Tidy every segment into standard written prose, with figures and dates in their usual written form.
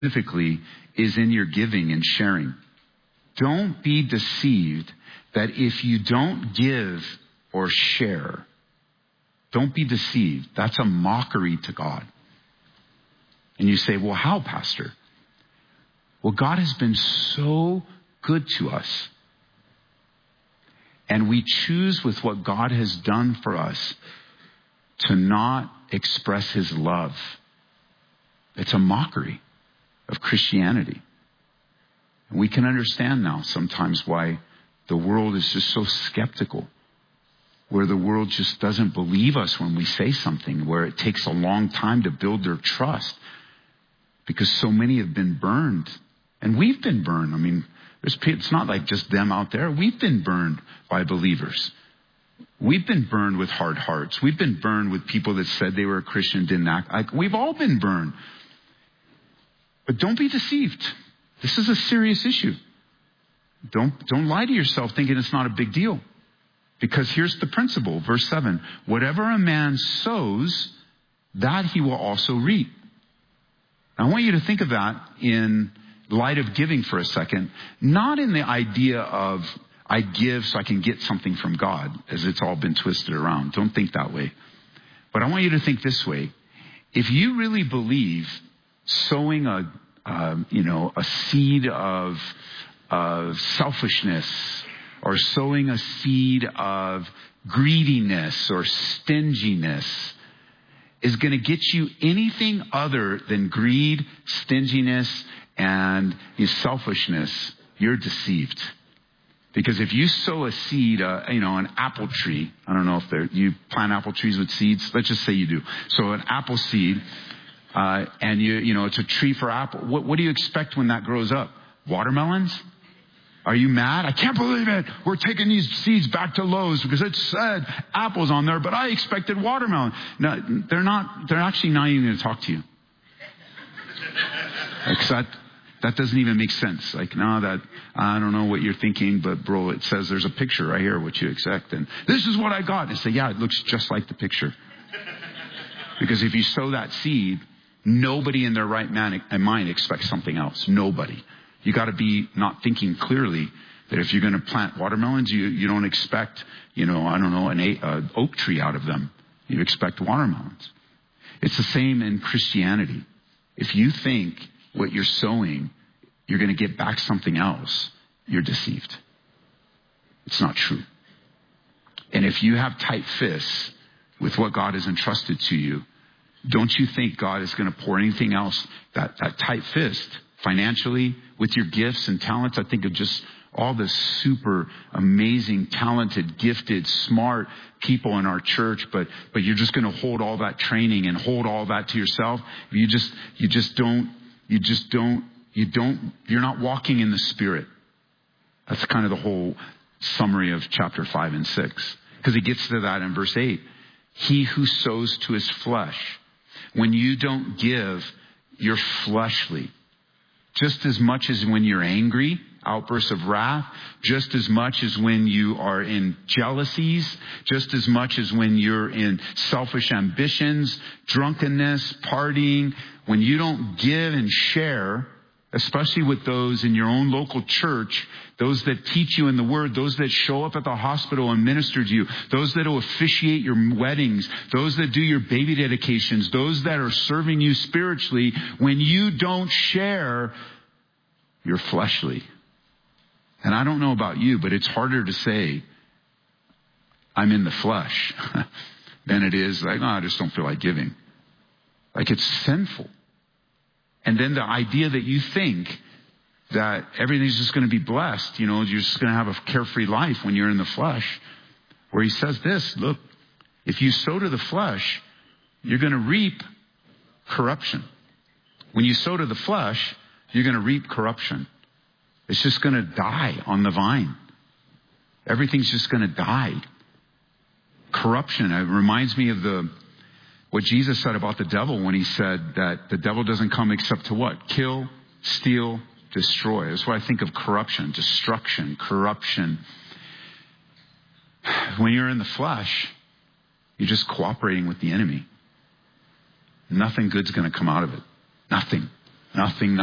specifically is in your giving and sharing. Don't be deceived that if you don't give or share, don't be deceived. That's a mockery to God. And you say, well, how, Pastor? Well, God has been so good to us. And we choose with what God has done for us to not express his love. It's a mockery of Christianity. And we can understand now sometimes why the world is just so skeptical, where the world just doesn't believe us when we say something, where it takes a long time to build their trust because so many have been burned. And we've been burned. I mean, it's not like just them out there. We've been burned by believers. We've been burned with hard hearts. We've been burned with people that said they were a Christian, didn't act like. We've all been burned. But don't be deceived. This is a serious issue. Don't lie to yourself thinking it's not a big deal. Because here's the principle, verse 7. Whatever a man sows, that he will also reap. I want you to think of that in light of giving for a second. Not in the idea of, I give so I can get something from God, as it's all been twisted around. Don't think that way. But I want you to think this way. If you really believe sowing a seed of selfishness, or sowing a seed of greediness or stinginess is going to get you anything other than greed, stinginess, and selfishness, you're deceived. Because if you sow a seed, an apple tree, I don't know if you plant apple trees with seeds. Let's just say you do. So an apple seed, and it's a tree for apple. What do you expect when that grows up? Watermelons? Are you mad? I can't believe it. We're taking these seeds back to Lowe's because it said apples on there, but I expected watermelon. No, they're actually not even going to talk to you. That doesn't even make sense. Like, no, I don't know what you're thinking, but bro, it says there's a picture right here, what you expect. And this is what I got. And say, yeah, it looks just like the picture. Because if you sow that seed, nobody in their right mind expects something else. Nobody. You got to be not thinking clearly that if you're going to plant watermelons, you don't expect, an oak tree out of them. You expect watermelons. It's the same in Christianity. If you think what you're sowing, you're going to get back something else, you're deceived. It's not true. And if you have tight fists with what God has entrusted to you, don't you think God is going to pour anything else, that tight fist, financially, with your gifts and talents? I think of just all the super amazing, talented, gifted, smart people in our church, but you're just going to hold all that training and hold all that to yourself. You're not walking in the Spirit. That's kind of the whole summary of chapter 5 and 6. Because he gets to that in verse 8. He who sows to his flesh. When you don't give, you're fleshly. Just as much as when you're angry, outbursts of wrath, just as much as when you are in jealousies, just as much as when you're in selfish ambitions, drunkenness, partying. When you don't give and share, especially with those in your own local church, those that teach you in the Word, those that show up at the hospital and minister to you, those that will officiate your weddings, those that do your baby dedications, those that are serving you spiritually, when you don't share, you're fleshly. And I don't know about you, but it's harder to say, I'm in the flesh, than it is like, I just don't feel like giving. Like, it's sinful. And then the idea that you think that everything's just going to be blessed, you're just going to have a carefree life when you're in the flesh. Where he says this, look, if you sow to the flesh, you're going to reap corruption. When you sow to the flesh, you're going to reap corruption. It's just going to die on the vine. Everything's just going to die. Corruption. It reminds me of what Jesus said about the devil when he said that the devil doesn't come except to what? Kill, steal, destroy. That's why I think of corruption, destruction, corruption. When you're in the flesh, you're just cooperating with the enemy. Nothing good's going to come out of it. Nothing. Nothing.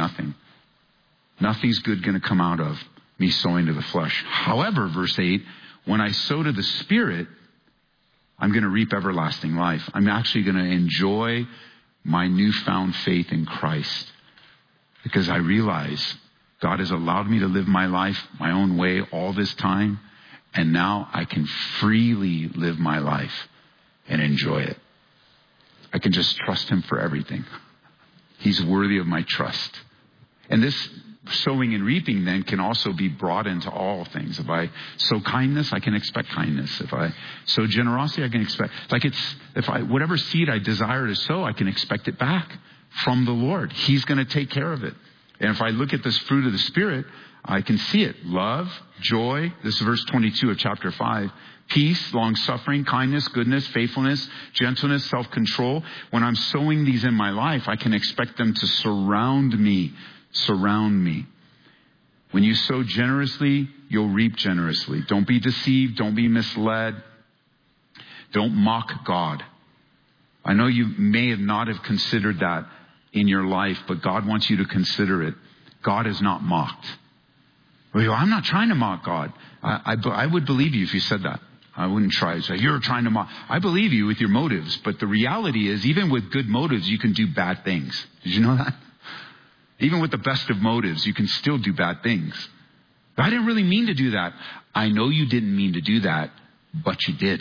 Nothing's good going to come out of me sowing to the flesh. However, verse 8, when I sow to the Spirit, I'm going to reap everlasting life. I'm actually going to enjoy my newfound faith in Christ because I realize God has allowed me to live my life my own way all this time, and now I can freely live my life and enjoy it. I can just trust Him for everything. He's worthy of my trust. And this sowing and reaping then can also be brought into all things. If I sow kindness, I can expect kindness. If I sow generosity, I can expect, whatever seed I desire to sow, I can expect it back from the Lord. He's going to take care of it. And if I look at this fruit of the Spirit, I can see it. Love, joy. This is verse 22 of chapter 5. Peace, long-suffering, kindness, goodness, faithfulness, gentleness, self-control. When I'm sowing these in my life, I can expect them to surround me. Surround me. When you sow generously, you'll reap generously. Don't be deceived. Don't be misled. Don't mock God. I know you may have not have considered that in your life, but God wants you to consider it. God is not mocked. Well, I'm not trying to mock God. I would believe you if you said that. I wouldn't try to say, you're trying to mock. I believe you with your motives, but the reality is, even with good motives, you can do bad things. Did you know that? Even with the best of motives, you can still do bad things. I didn't really mean to do that. I know you didn't mean to do that, but you did.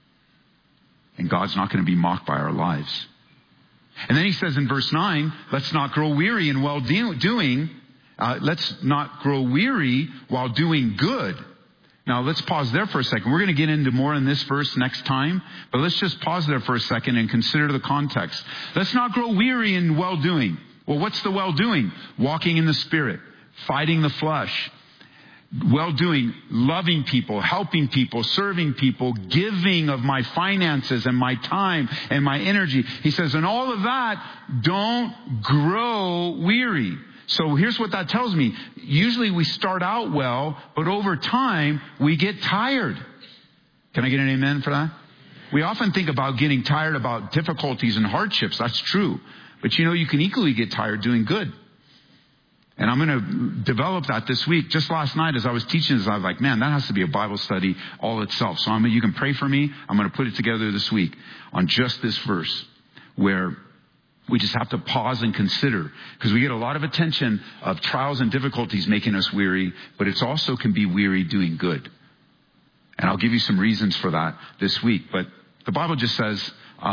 And God's not going to be mocked by our lives. And then he says in verse 9, let's not grow weary in well doing. Let's not grow weary while doing good. Now let's pause there for a second. We're going to get into more in this verse next time, but let's just pause there for a second and consider the context. Let's not grow weary in well doing. Well, what's the well doing? Walking in the Spirit, fighting the flesh. Well doing, loving people, helping people, serving people, giving of my finances and my time and my energy. He says, and all of that, don't grow weary. So here's what that tells me. Usually we start out well, but over time we get tired. Can I get an amen for that? We often think about getting tired about difficulties and hardships. That's true. But you can equally get tired doing good. And I'm going to develop that this week. Just last night as I was teaching this, I was like, man, that has to be a Bible study all itself. So you can pray for me. I'm going to put it together this week on just this verse where we just have to pause and consider, because we get a lot of attention of trials and difficulties making us weary, but it also can be weary doing good. And I'll give you some reasons for that this week. But the Bible just says,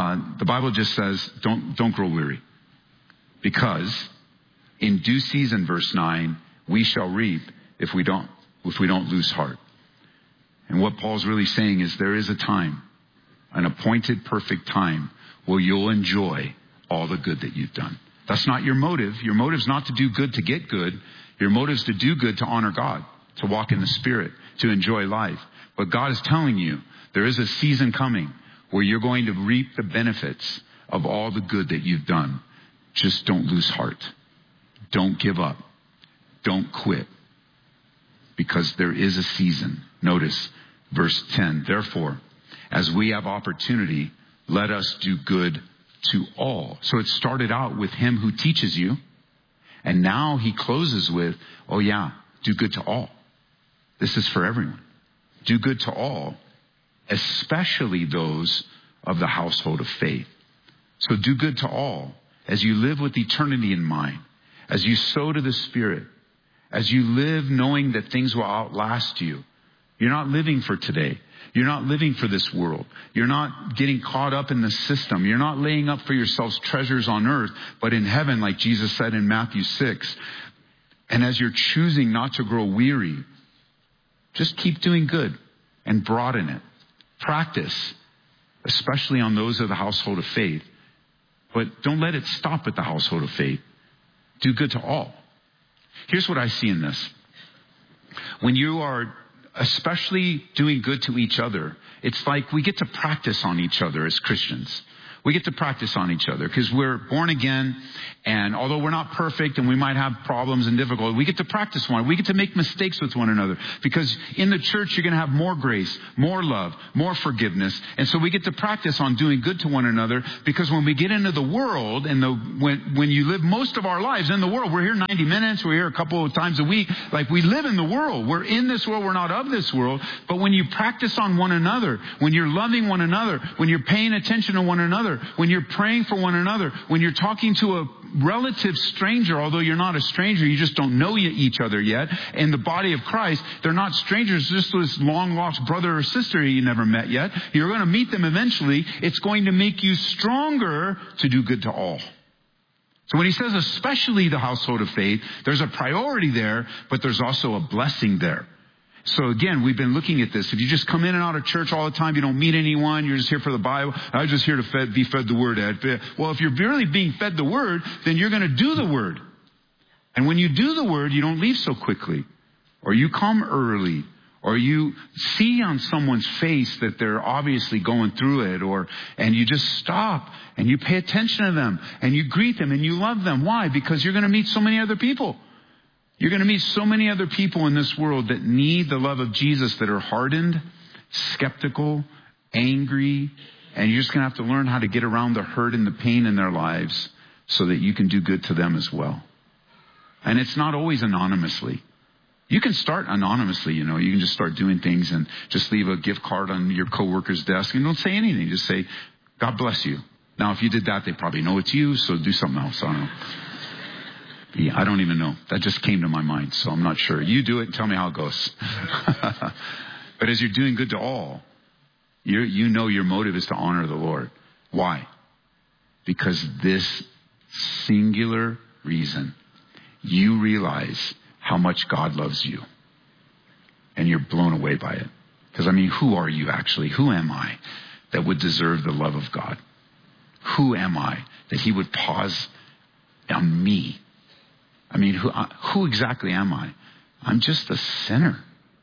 don't grow weary. Because in due season, verse 9, we shall reap if we don't lose heart. And what Paul's really saying is there is a time, an appointed perfect time, where you'll enjoy all the good that you've done. That's not your motive. Your motive's not to do good to get good. Your motive's to do good to honor God, to walk in the Spirit, to enjoy life. But God is telling you there is a season coming where you're going to reap the benefits of all the good that you've done. Just don't lose heart. Don't give up. Don't quit. Because there is a season. Notice verse 10. Therefore, as we have opportunity, let us do good to all. So it started out with him who teaches you. And now he closes with, do good to all. This is for everyone. Do good to all, especially those of the household of faith. So do good to all as you live with eternity in mind, as you sow to the Spirit, as you live knowing that things will outlast you. You're not living for today. You're not living for this world. You're not getting caught up in the system. You're not laying up for yourselves treasures on earth, but in heaven, like Jesus said in Matthew 6. And as you're choosing not to grow weary, just keep doing good and broaden it. Practice, especially on those of the household of faith. But don't let it stop at the household of faith. Do good to all. Here's what I see in this. When you are especially doing good to each other, it's like we get to practice on each other as Christians. We get to practice on each other because we're born again. And although we're not perfect and we might have problems and difficulty, we get to practice one. We get to make mistakes with one another because in the church, you're going to have more grace, more love, more forgiveness. And so we get to practice on doing good to one another because when we get into the world and when you live most of our lives in the world, we're here 90 minutes, we're here a couple of times a week. Like we live in the world. We're in this world. We're not of this world. But when you practice on one another, when you're loving one another, when you're paying attention to one another, when you're praying for one another, when you're talking to a relative stranger, although you're not a stranger, you just don't know each other yet. In the body of Christ, they're not strangers, just this long lost brother or sister you never met yet. You're going to meet them eventually. It's going to make you stronger to do good to all. So when he says especially the household of faith, there's a priority there, but there's also a blessing there. So again, we've been looking at this. If you just come in and out of church all the time, you don't meet anyone, you're just here for the Bible. I was just here to be fed the Word, Ed. Well, if you're really being fed the Word, then you're going to do the Word. And when you do the Word, you don't leave so quickly. Or you come early. Or you see on someone's face that they're obviously going through it. And you just stop and you pay attention to them. And you greet them and you love them. Why? Because you're going to meet so many other people. You're going to meet so many other people in this world that need the love of Jesus, that are hardened, skeptical, angry, and you're just going to have to learn how to get around the hurt and the pain in their lives so that you can do good to them as well. And it's not always anonymously. You can start anonymously, you can just start doing things and just leave a gift card on your coworker's desk and don't say anything. Just say, God bless you. Now, if you did that, they probably know it's you, so do something else. I don't know. Yeah, I don't even know. That just came to my mind, so I'm not sure. You do it and tell me how it goes. But as you're doing good to all, you know your motive is to honor the Lord. Why? Because this singular reason, you realize how much God loves you. And you're blown away by it. Because, who are you actually? Who am I that would deserve the love of God? Who am I that he would pause on me? Who exactly am I? I'm just a sinner.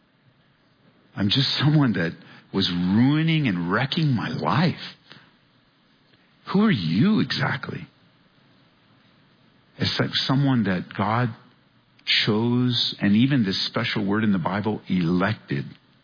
I'm just someone that was ruining and wrecking my life. Who are you exactly? It's like someone that God chose, and even this special word in the Bible, elected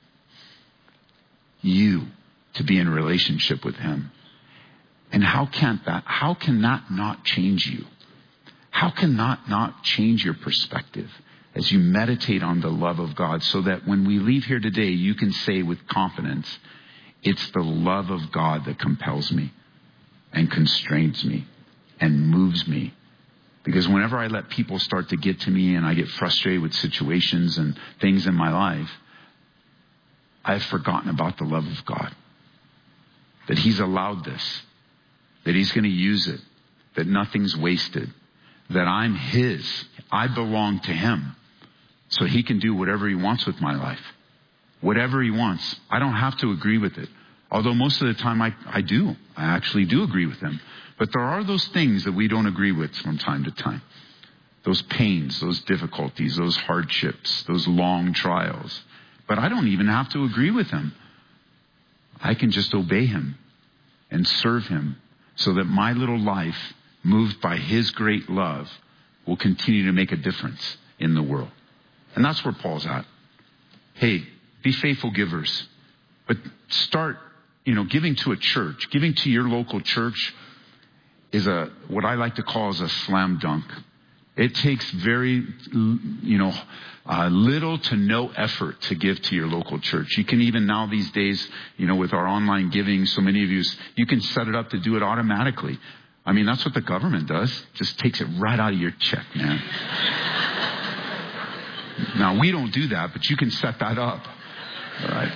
you to be in relationship with him. And how can that not change you? How can that not change your perspective as you meditate on the love of God, so that when we leave here today, you can say with confidence, it's the love of God that compels me and constrains me and moves me. Because whenever I let people start to get to me and I get frustrated with situations and things in my life, I've forgotten about the love of God. That he's allowed this. That he's going to use it. That nothing's wasted. That I'm his. I belong to him. So he can do whatever he wants with my life. Whatever he wants. I don't have to agree with it. Although most of the time I do. I actually do agree with him. But there are those things that we don't agree with from time to time. Those pains, those difficulties, those hardships, those long trials. But I don't even have to agree with him. I can just obey him and serve him so that my little life, moved by his great love, will continue to make a difference in the world. And that's where Paul's at. Hey, be faithful givers. But start, giving to a church. Giving to your local church is what I like to call is a slam dunk. It takes very, little to no effort to give to your local church. You can even now these days, with our online giving, so many of you can set it up to do it automatically. That's what the government does. Just takes it right out of your check, man. Now, we don't do that, but you can set that up. All right.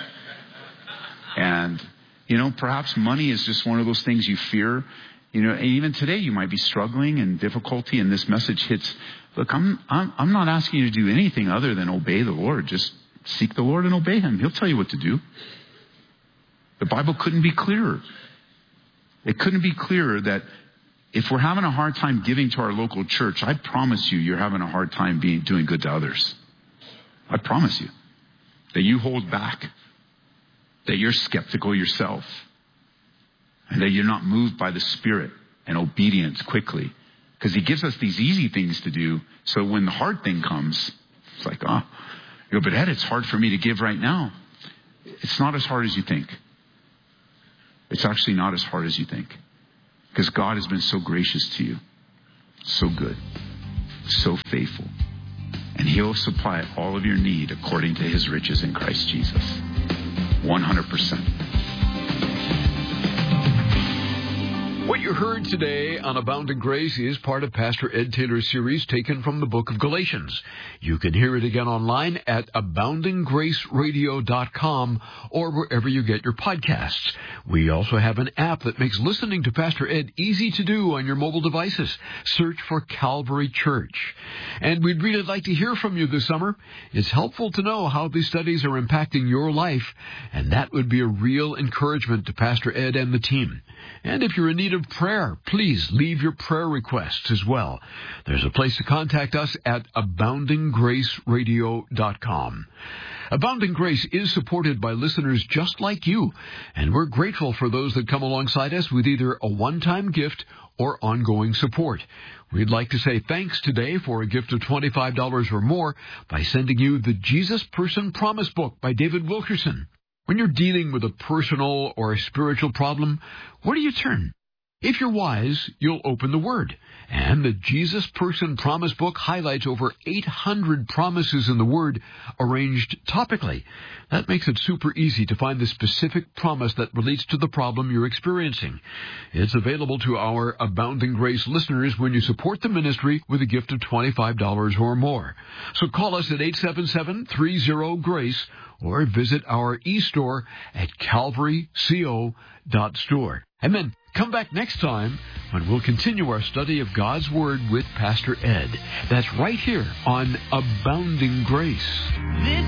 And, perhaps money is just one of those things you fear. And even today you might be struggling and difficulty, and this message hits. Look, I'm not asking you to do anything other than obey the Lord. Just seek the Lord and obey him. He'll tell you what to do. The Bible couldn't be clearer. It couldn't be clearer that if we're having a hard time giving to our local church, I promise you're having a hard time doing good to others. I promise you that you hold back, that you're skeptical yourself. And that you're not moved by the Spirit and obedience quickly. Because he gives us these easy things to do. So when the hard thing comes, it's like, you go, but Ed, it's hard for me to give right now. It's not as hard as you think. It's actually not as hard as you think. Because God has been so gracious to you. So good. So faithful. And he'll supply all of your need according to his riches in Christ Jesus. 100%. What you heard today on Abounding Grace is part of Pastor Ed Taylor's series taken from the book of Galatians. You can hear it again online at aboundinggraceradio.com or wherever you get your podcasts. We also have an app that makes listening to Pastor Ed easy to do on your mobile devices. Search for Calvary Church. And we'd really like to hear from you this summer. It's helpful to know how these studies are impacting your life, and that would be a real encouragement to Pastor Ed and the team. And if you're in need of prayer, please leave your prayer requests as well. There's a place to contact us at aboundinggraceradio.com. Abounding Grace is supported by listeners just like you, and we're grateful for those that come alongside us with either a one-time gift or ongoing support. We'd like to say thanks today for a gift of $25 or more by sending you the Jesus Person Promise Book by David Wilkerson. When you're dealing with a personal or a spiritual problem, where do you turn? If you're wise, you'll open the Word. And the Jesus Person Promise Book highlights over 800 promises in the Word arranged topically. That makes it super easy to find the specific promise that relates to the problem you're experiencing. It's available to our Abounding Grace listeners when you support the ministry with a gift of $25 or more. So call us at 877-30-GRACE or visit our e-store at calvaryco.store. And then come back next time when we'll continue our study of God's Word with Pastor Ed. That's right here on Abounding Grace.